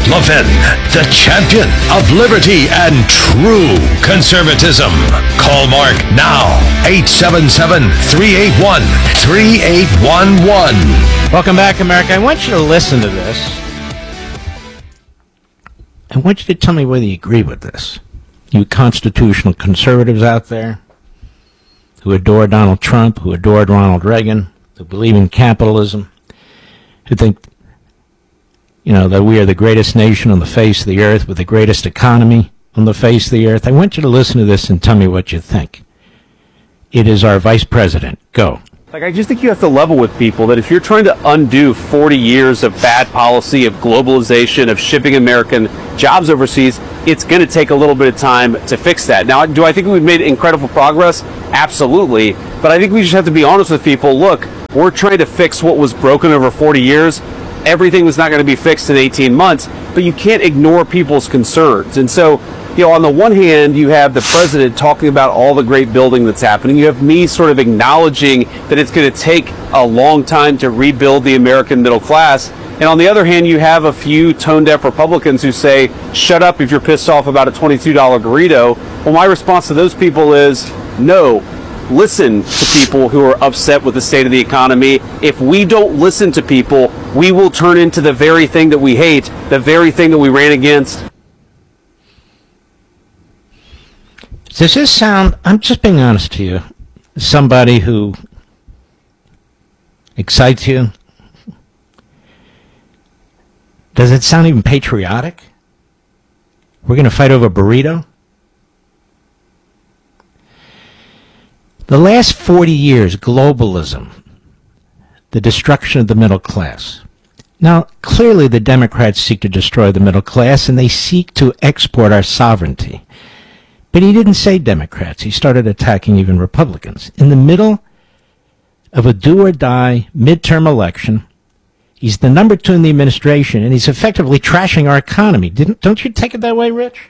Levin, the champion of liberty and true conservatism. Call Mark now, 877-381-3811. Welcome back, America. I want you to listen to this. I want you to tell me whether you agree with this. You constitutional conservatives out there who adore Donald Trump, who adored Ronald Reagan, who believe in capitalism, who think, that we are the greatest nation on the face of the earth with the greatest economy on the face of the earth. I want you to listen to this and tell me what you think. It is our vice president. Go. I just think you have to level with people that if you're trying to undo 40 years of bad policy, of globalization, of shipping American jobs overseas, it's going to take a little bit of time to fix that. Now, do I think we've made incredible progress? Absolutely. But I think we just have to be honest with people. Look, we're trying to fix what was broken over 40 years. Everything was not going to be fixed in 18 months, but you can't ignore people's concerns. And so, on the one hand, you have the president talking about all the great building that's happening. You have me sort of acknowledging that it's going to take a long time to rebuild the American middle class. And on the other hand, you have a few tone-deaf Republicans who say, shut up if you're pissed off about a $22 burrito. Well, my response to those people is, no. Listen to people who are upset with the state of the economy. If we don't listen to people, we will turn into the very thing that we hate, the very thing that we ran against. Does this sound, I'm just being honest to you, somebody who excites you? Does it sound even patriotic? We're going to fight over burrito? The last 40 years, globalism, the destruction of the middle class. Now, clearly the Democrats seek to destroy the middle class, and they seek to export our sovereignty. But he didn't say Democrats. He started attacking even Republicans. In the middle of a do-or-die midterm election, he's the number 2 in the administration, and he's effectively trashing our economy. Don't you take it that way, Rich?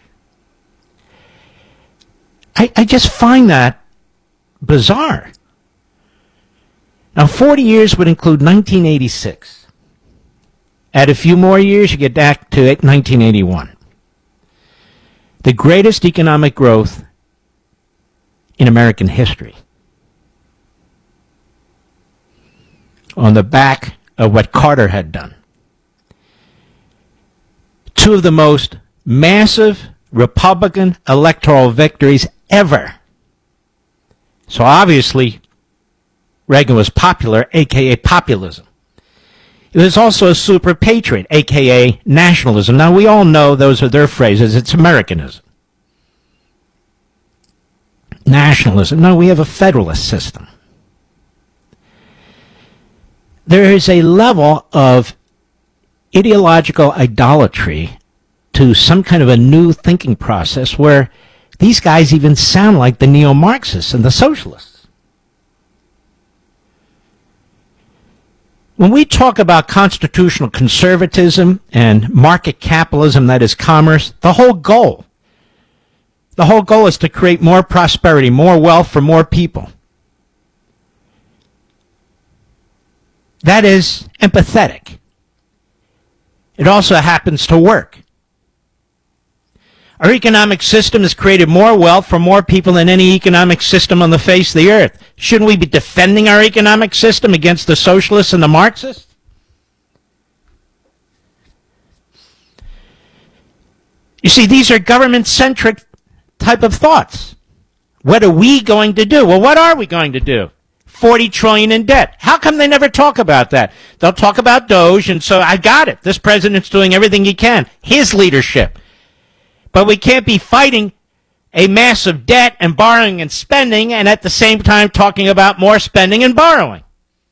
I just find that bizarre. Now, 40 years would include 1986. Add a few more years, you get back to 1981. The greatest economic growth in American history. On the back of what Carter had done. Two of the most massive Republican electoral victories ever. So obviously, Reagan was popular, a.k.a. populism. It was also a super patriot, a.k.a. nationalism. Now, we all know those are their phrases. It's Americanism. Nationalism. No, we have a federalist system. There is a level of ideological idolatry to some kind of a new thinking process where these guys even sound like the neo-Marxists and the socialists. When we talk about constitutional conservatism and market capitalism, that is commerce, the whole goal is to create more prosperity, more wealth for more people. That is empathetic. It also happens to work. Our economic system has created more wealth for more people than any economic system on the face of the earth. Shouldn't we be defending our economic system against the socialists and the Marxists? You see, these are government-centric type of thoughts. What are we going to do? Well, what are we going to do? $40 trillion in debt. How come they never talk about that? They'll talk about Doge, and so I got it. This president's doing everything he can. His leadership. But we can't be fighting a massive debt and borrowing and spending and at the same time talking about more spending and borrowing.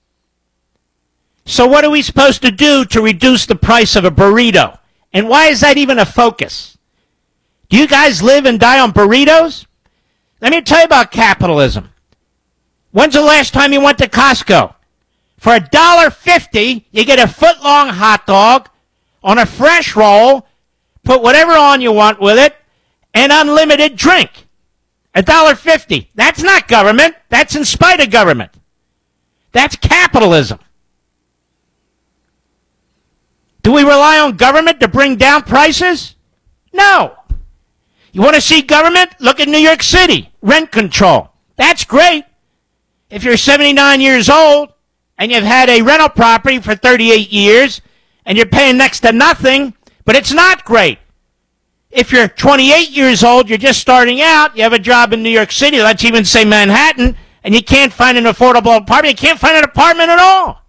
So what are we supposed to do to reduce the price of a burrito? And why is that even a focus? Do you guys live and die on burritos? Let me tell you about capitalism. When's the last time you went to Costco? For $1.50, you get a foot-long hot dog on a fresh roll, put whatever on you want with it, and unlimited drink. $1.50. That's not government. That's in spite of government. That's capitalism. Do we rely on government to bring down prices? No. You want to see government? Look at New York City. Rent control. That's great. If you're 79 years old and you've had a rental property for 38 years and you're paying next to nothing, but it's not great. If you're 28 years old, you're just starting out, you have a job in New York City, let's even say Manhattan, and you can't find an affordable apartment, you can't find an apartment at all.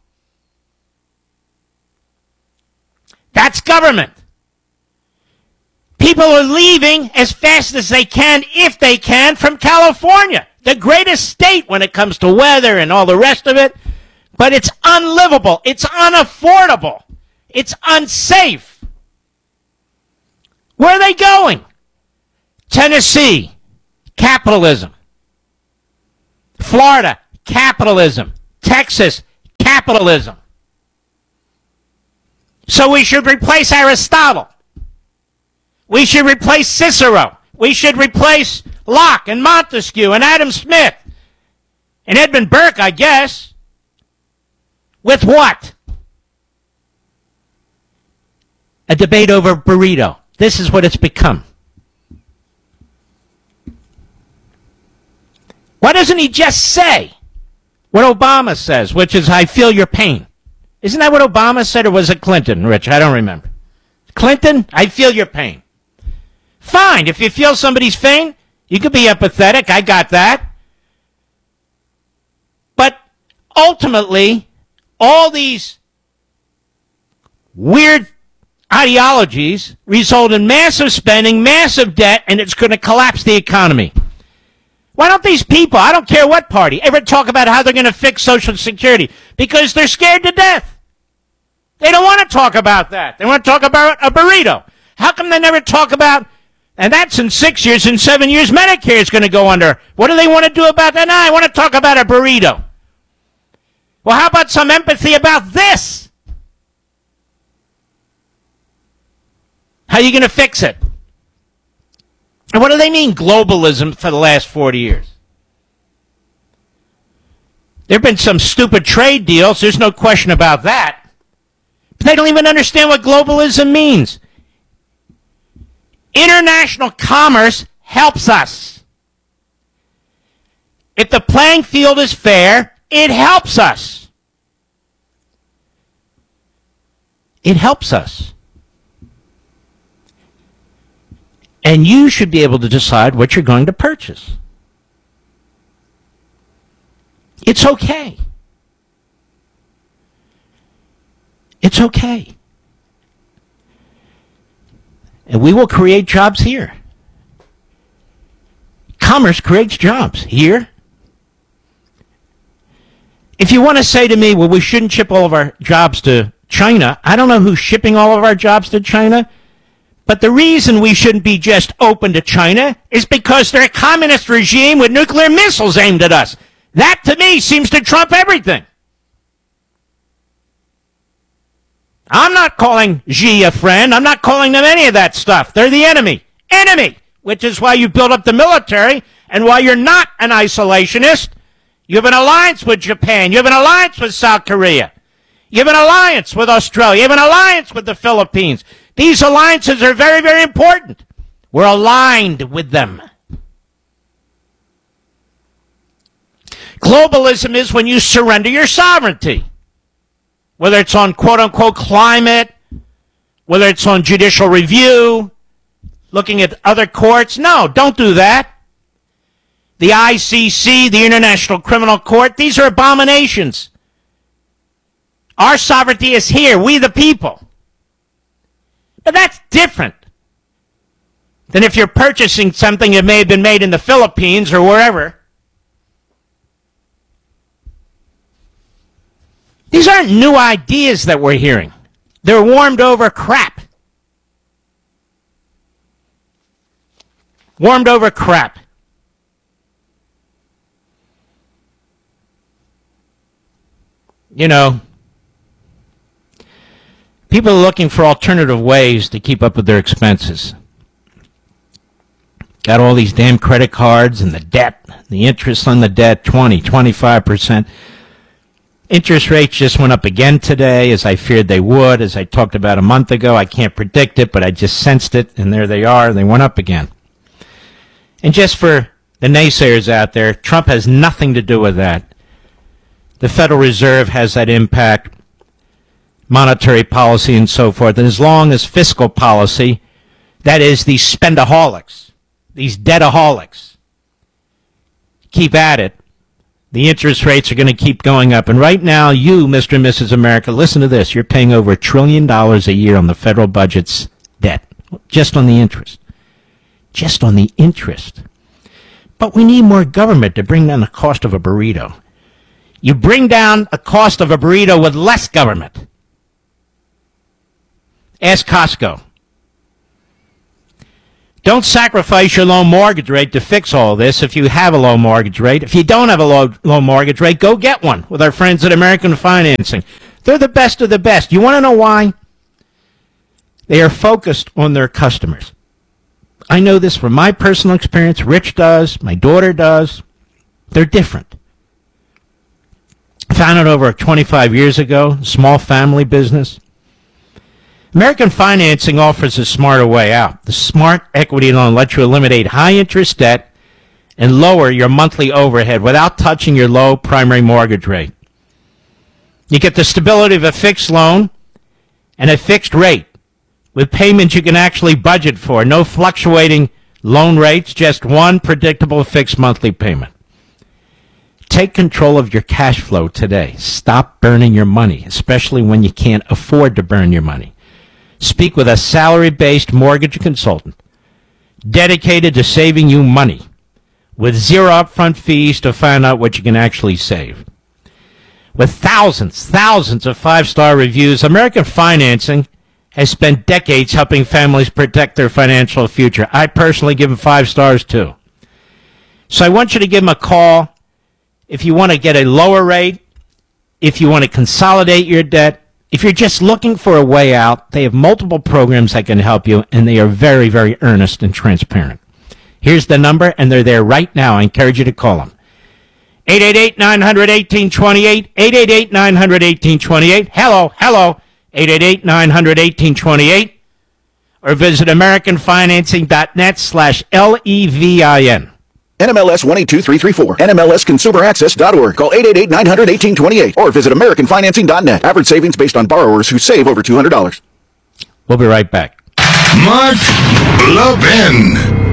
That's government. People are leaving as fast as they can, if they can, from California, the greatest state when it comes to weather and all the rest of it. But it's unlivable. It's unaffordable. It's unsafe. Where are they going? Tennessee, capitalism. Florida, capitalism. Texas, capitalism. So we should replace Aristotle. We should replace Cicero. We should replace Locke and Montesquieu and Adam Smith and Edmund Burke, I guess. With what? A debate over burrito. This is what it's become. Why doesn't he just say what Obama says, which is, I feel your pain? Isn't that what Obama said, or was it Clinton, Rich? I don't remember. Clinton, I feel your pain. Fine, if you feel somebody's pain, you could be empathetic. I got that. But ultimately, all these weird ideologies result in massive spending, massive debt, and it's going to collapse the economy. Why don't these people, I don't care what party, ever talk about how they're going to fix Social Security? Because they're scared to death. They don't want to talk about that. They want to talk about a burrito. How come they never talk about, and that's in 6 years, in 7 years, Medicare is going to go under. What do they want to do about that? No, I want to talk about a burrito. Well, how about some empathy about this? How are you going to fix it? And what do they mean, globalism, for the last 40 years? There have been some stupid trade deals. There's no question about that. But they don't even understand what globalism means. International commerce helps us. If the playing field is fair, it helps us. It helps us. And you should be able to decide what you're going to purchase. It's okay. It's okay. And we will create jobs here. Commerce creates jobs here. If you want to say to me, well, we shouldn't ship all of our jobs to China, I don't know who's shipping all of our jobs to China. But the reason we shouldn't be just open to China is because they're a communist regime with nuclear missiles aimed at us. That, to me, seems to trump everything. I'm not calling Xi a friend. I'm not calling them any of that stuff. They're the enemy. Enemy! Which is why you build up the military and why you're not an isolationist. You have an alliance with Japan. You have an alliance with South Korea. You have an alliance with Australia. You have an alliance with the Philippines. These alliances are very, very important. We're aligned with them. Globalism is when you surrender your sovereignty. Whether it's on quote-unquote climate, whether it's on judicial review, looking at other courts. No, don't do that. The ICC, the International Criminal Court, these are abominations. Our sovereignty is here, we the people. But that's different than if you're purchasing something that may have been made in the Philippines or wherever. These aren't new ideas that we're hearing. They're warmed over crap. Warmed over crap. You know, people are looking for alternative ways to keep up with their expenses. Got all these damn credit cards and the debt, the interest on the debt, 20, 25%. Interest rates just went up again today, as I feared they would, as I talked about a month ago. I can't predict it, but I just sensed it, and there they are. They went up again. And just for the naysayers out there, Trump has nothing to do with that. The Federal Reserve has that impact, monetary policy and so forth. And as long as fiscal policy, that is these spendaholics, these deadaholics, keep at it, the interest rates are going to keep going up. And right now, you, Mr. and Mrs. America, listen to this. You're paying over $1 trillion a year on the federal budget's debt, just on the interest. Just on the interest. But we need more government to bring down the cost of a burrito. You bring down the cost of a burrito with less government. Ask Costco. Don't sacrifice your low mortgage rate to fix all this if you have a low mortgage rate. If you don't have a low mortgage rate, go get one with our friends at American Financing. They're the best of the best. You want to know why? They are focused on their customers. I know this from my personal experience. Rich does. My daughter does. They're different. Found it over 25 years ago, small family business. American Financing offers a smarter way out. The Smart Equity Loan lets you eliminate high-interest debt and lower your monthly overhead without touching your low primary mortgage rate. You get the stability of a fixed loan and a fixed rate with payments you can actually budget for. No fluctuating loan rates, just one predictable fixed monthly payment. Take control of your cash flow today. Stop burning your money, especially when you can't afford to burn your money. Speak with a salary-based mortgage consultant dedicated to saving you money with zero upfront fees to find out what you can actually save. With thousands of five-star reviews, American Financing has spent decades helping families protect their financial future. I personally give them 5 stars too. So I want you to give them a call if you want to get a lower rate, if you want to consolidate your debt. If you're just looking for a way out, they have multiple programs that can help you, and they are very, very earnest and transparent. Here's the number, and they're there right now. I encourage you to call them. 888-900-1828, 888-900-1828. Hello, 888-900-1828. Or visit AmericanFinancing.net/LEVIN. NMLS 182334. NMLSConsumerAccess.org. Call 888-900-1828 or visit AmericanFinancing.net. Average savings based on borrowers who save over $200. We'll be right back. Mark Levin.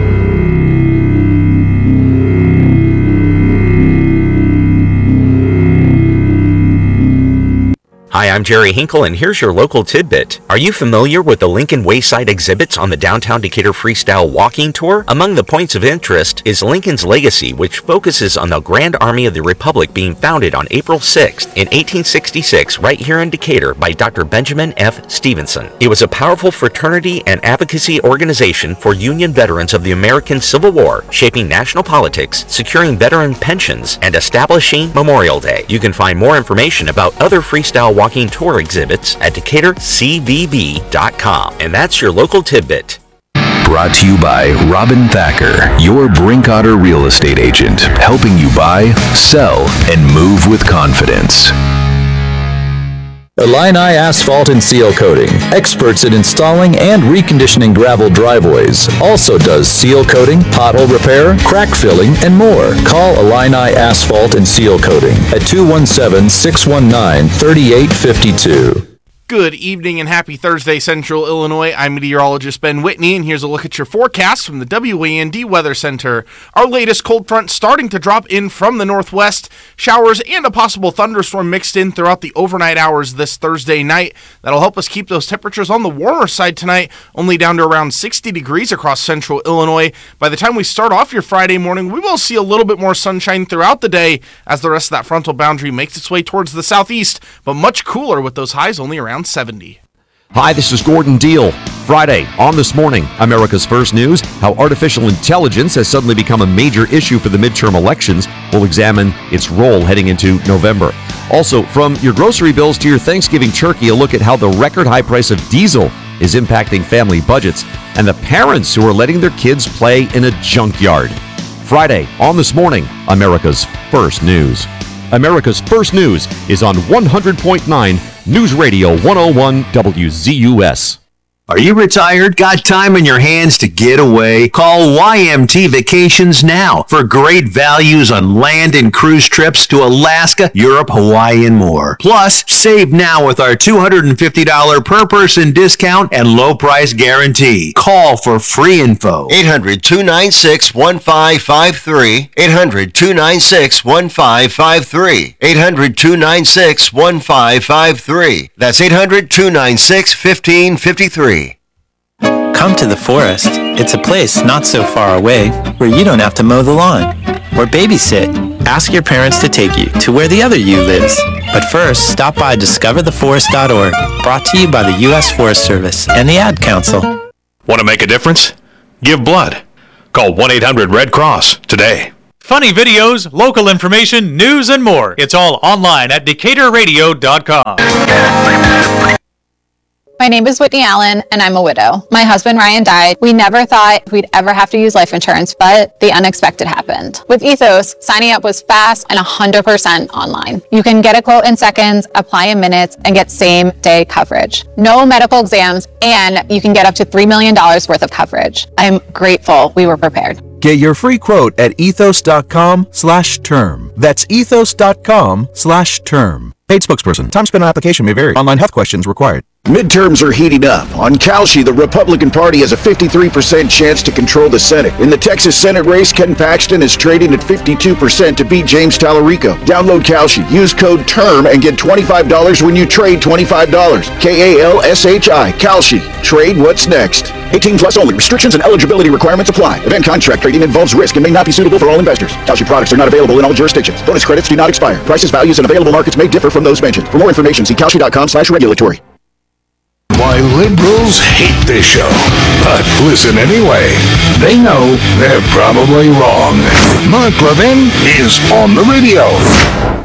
Hi, I'm Jerry Hinkle, and here's your local tidbit. Are you familiar with the Lincoln Wayside exhibits on the Downtown Decatur Freestyle Walking Tour? Among the points of interest is Lincoln's legacy, which focuses on the Grand Army of the Republic being founded on April 6th in 1866 right here in Decatur by Dr. Benjamin F. Stevenson. It was a powerful fraternity and advocacy organization for Union veterans of the American Civil War, shaping national politics, securing veteran pensions, and establishing Memorial Day. You can find more information about other freestyle walking tour exhibits at DecaturCVB.com. And that's your local tidbit. Brought to you by Robin Thacker, your Brinkotter real estate agent, helping you buy, sell, and move with confidence. Illini Asphalt and Seal Coating, experts in installing and reconditioning gravel driveways. Also does seal coating, pothole repair, crack filling, and more. Call Illini Asphalt and Seal Coating at 217-619-3852. Good evening and happy Thursday, Central Illinois. I'm meteorologist Ben Whitney, and here's a look at your forecast from the WAND Weather Center. Our latest cold front starting to drop in from the northwest. Showers and a possible thunderstorm mixed in throughout the overnight hours this Thursday night. That'll help us keep those temperatures on the warmer side tonight, only down to around 60 degrees across Central Illinois. By the time we start off your Friday morning, we will see a little bit more sunshine throughout the day as the rest of that frontal boundary makes its way towards the southeast, but much cooler with those highs only around 70. Hi, this is Gordon Deal. Friday, on This Morning, America's First News, how artificial intelligence has suddenly become a major issue for the midterm elections. We'll examine its role heading into November. Also, from your grocery bills to your Thanksgiving turkey, a look at how the record high price of diesel is impacting family budgets and the parents who are letting their kids play in a junkyard. Friday, on This Morning, America's First News. America's First News is on 100.9 News Radio 101 WZUS. Are you retired? Got time on your hands to get away? Call YMT Vacations now for great values on land and cruise trips to Alaska, Europe, Hawaii, and more. Plus, save now with our $250 per person discount and low price guarantee. Call for free info. 800-296-1553. 800-296-1553. 800-296-1553. That's 800-296-1553. Come to the forest. It's a place not so far away where you don't have to mow the lawn or babysit. Ask your parents to take you to where the other you lives. But first, stop by discovertheforest.org, brought to you by the U.S. Forest Service and the Ad Council. Want to make a difference? Give blood. Call 1-800-RED CROSS today. Funny videos, local information, news, and more. It's all online at DecaturRadio.com. My name is Whitney Allen, and I'm a widow. My husband, Ryan, died. We never thought we'd ever have to use life insurance, but the unexpected happened. With Ethos, signing up was fast and 100% online. You can get a quote in seconds, apply in minutes, and get same-day coverage. No medical exams, and you can get up to $3 million worth of coverage. I'm grateful we were prepared. Get your free quote at ethos.com/term. That's ethos.com/term. Paid spokesperson. Time spent on application may vary. Online health questions required. Midterms are heating up. On Kalshi, the Republican Party has a 53% chance to control the Senate. In the Texas Senate race, Ken Paxton is trading at 52% to beat James Tallarico. Download Kalshi. Use code TERM and get $25 when you trade $25. KALSHI. Kalshi. Trade what's next. 18 plus only. Restrictions and eligibility requirements apply. Event contract trading involves risk and may not be suitable for all investors. Kalshi products are not available in all jurisdictions. Bonus credits do not expire. Prices, values, and available markets may differ from those mentioned. For more information, see kalshi.com/regulatory. Why liberals hate this show, but listen anyway. They know they're probably wrong. Mark Levin is on the radio.